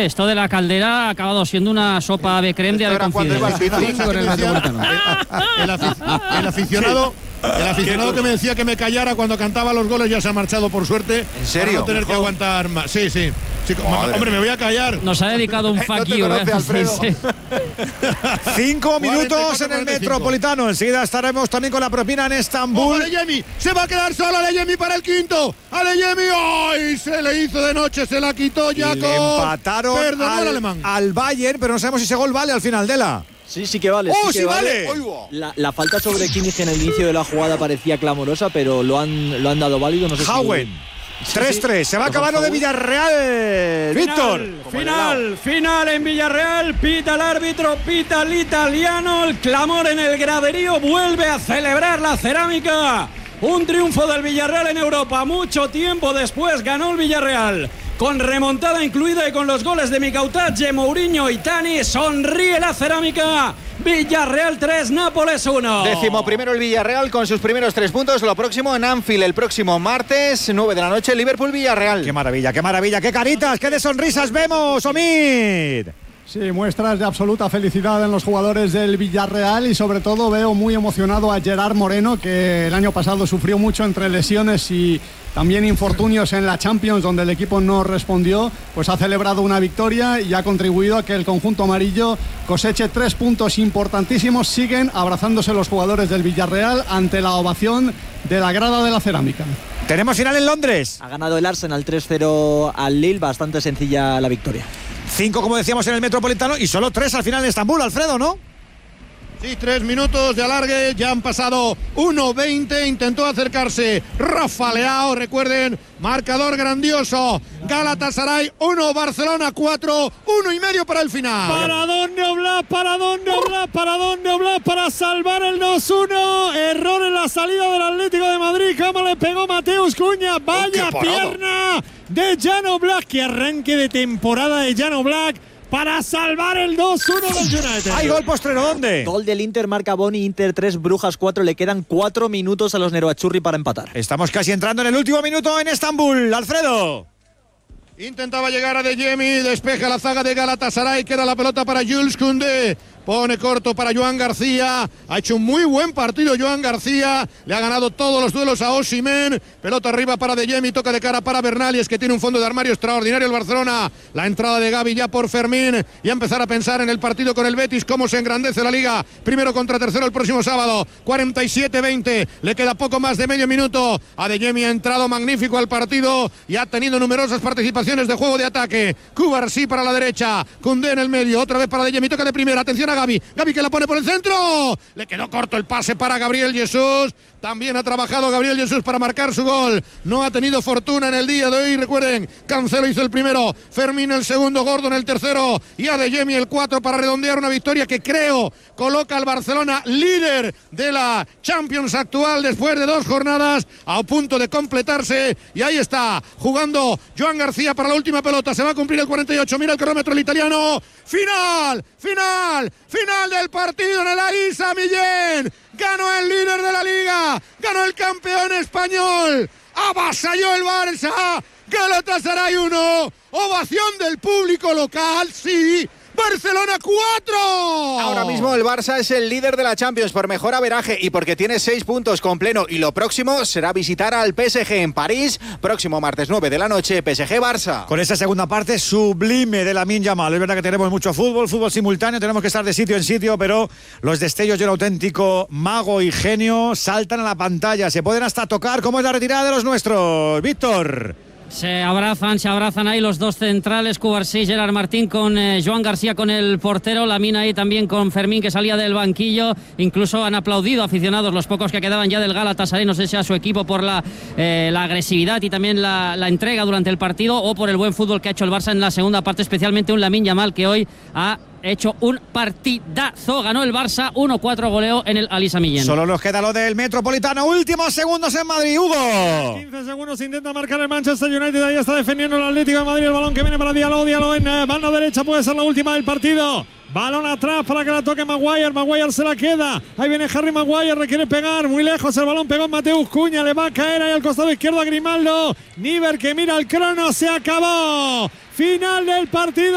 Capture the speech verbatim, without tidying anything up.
esto de la Caldera ha acabado siendo una sopa de creme de ave con fideos. El, afic- el aficionado, el aficionado que me decía que me callara cuando cantaba los goles ya se ha marchado, por suerte. ¿En serio? Para no tener que aguantar más. Sí, sí. sí hombre, me voy a callar. Nos ha dedicado un fuck you, ¿eh? Sí, sí. Cinco minutos en el Metropolitano. Enseguida estaremos también con la propina en Estambul. Adeyemi, se va a quedar solo Adeyemi para el quinto. Adeyemi, ¡ay! Se le hizo de noche, se la quitó ya con. Empataron Perdonó al al, alemán. al Bayern, pero no sabemos si ese gol vale al final de la. Sí, sí que vale. ¡Oh, sí, sí que vale! La, la falta sobre Kimmich en el inicio de la jugada parecía clamorosa, pero lo han, lo han dado válido. No sé Hauen. Si... tres tres, se va a acabar lo de Villarreal. Víctor. Final, final en Villarreal. Pita el árbitro, pita el italiano. El clamor en el graderío. Vuelve a celebrar la cerámica. Un triunfo del Villarreal en Europa. Mucho tiempo después ganó el Villarreal. Con remontada incluida y con los goles de Micautache, Mourinho y Tani. Sonríe la cerámica. Villarreal tres, Nápoles uno. Décimo primero el Villarreal con sus primeros tres puntos. Lo próximo en Anfield el próximo martes, nueve de la noche, Liverpool-Villarreal. Qué maravilla, qué maravilla, qué caritas, qué de sonrisas vemos, Omid. Sí, muestras de absoluta felicidad en los jugadores del Villarreal y sobre todo veo muy emocionado a Gerard Moreno, que el año pasado sufrió mucho entre lesiones y también infortunios en la Champions, donde el equipo no respondió. Pues ha celebrado una victoria y ha contribuido a que el conjunto amarillo coseche tres puntos importantísimos. Siguen abrazándose los jugadores del Villarreal ante la ovación de la grada de la cerámica. Tenemos final en Londres. Ha ganado el Arsenal tres cero al Lille, bastante sencilla la victoria. Cinco, como decíamos, en el Metropolitano y solo tres al final en Estambul, Alfredo, ¿no? Sí, tres minutos de alargue, ya han pasado uno veinte, intentó acercarse Rafa Leao, recuerden, marcador grandioso, Galatasaray uno, Barcelona cuatro, uno y medio para el final. ¿Para dónde Oblak? ¿Para dónde Oblak? ¿Para dónde Oblak? Para salvar el dos uno, error en la salida del Atlético de Madrid, cómo le pegó Mateus Cunha, vaya oh, pierna de Jan Oblak, que arranque de temporada de Jan Oblak para salvar el dos uno del United. ¿Hay gol postrero dónde? Gol del Inter, marca Boni, Inter tres, Brujas cuatro. Le quedan cuatro minutos a los Nerazzurri para empatar. Estamos casi entrando en el último minuto en Estambul, Alfredo. Intentaba llegar a Adeyemi, despeja la zaga de Galatasaray, queda la pelota para Jules Koundé. Pone corto para Joan García. Ha hecho un muy buen partido Joan García. Le ha ganado todos los duelos a Osimhen. Pelota arriba para Adeyemi. Toca de cara para Bernalies, que tiene un fondo de armario extraordinario el Barcelona. La entrada de Gavi ya por Fermín. Y a empezar a pensar en el partido con el Betis. Cómo se engrandece la Liga. Primero contra tercero el próximo sábado. cuarenta y siete veinte. Le queda poco más de medio minuto. Adeyemi ha entrado magnífico al partido. Y ha tenido numerosas participaciones de juego de ataque. Cubarsí para la derecha. Koundé en el medio. Otra vez para Adeyemi. Toca de primera. Atención a Gavi, Gavi que la pone por el centro, le quedó corto el pase para Gabriel Jesús. También ha trabajado Gabriel Jesús para marcar su gol. No ha tenido fortuna en el día de hoy. Recuerden, Cancelo hizo el primero, Fermín el segundo, Gordon el tercero y Adeyemi el cuatro para redondear una victoria que creo coloca al Barcelona líder de la Champions actual después de dos jornadas a punto de completarse. Y ahí está jugando Joan García para la última pelota. Se va a cumplir el cuarenta y ocho. Mira el cronómetro el italiano. Final, final, final del partido en el Aïssa Millén. Ganó el líder de la Liga, ganó el campeón español, avasalló el Barça, Galatasaray uno, ovación del público local, sí, Barcelona cuatro. Ahora mismo el Barça es el líder de la Champions por mejor averaje y porque tiene seis puntos con pleno, y lo próximo será visitar al P S G en París, próximo martes nueve de la noche, P S G Barça. Con esa segunda parte sublime de Lamine Yamal. Es verdad que tenemos mucho fútbol, fútbol simultáneo, tenemos que estar de sitio en sitio, pero los destellos de un auténtico mago y genio saltan a la pantalla, se pueden hasta tocar. ¿Cómo es la retirada de los nuestros, Víctor? Se abrazan, se abrazan ahí los dos centrales, Cubarsí, Gerard Martín con eh, Joan García con el portero, Lamine ahí también con Fermín que salía del banquillo. Incluso han aplaudido aficionados los pocos que quedaban ya del Galatasaray, no sé si a su equipo por la, eh, la agresividad y también la, la entrega durante el partido o por el buen fútbol que ha hecho el Barça en la segunda parte, especialmente un Lamine Yamal que hoy ha hecho un partidazo. Ganó el Barça uno cuatro, goleo en el Aïssa Millén. Solo nos queda lo del Metropolitano. Últimos segundos en Madrid, Hugo. quince segundos, intenta marcar el Manchester United. Ahí está defendiendo el Atlético de Madrid. El balón que viene para Diallo. Diallo en eh, banda derecha, puede ser la última del partido. Balón atrás para que la toque Maguire. Maguire se la queda. Ahí viene Harry Maguire. Requiere pegar. Muy lejos. El balón pegó en Mateus Cunha. Le va a caer ahí al costado izquierdo a Grimaldo. Niver que mira el crono. Se acabó. Final del partido.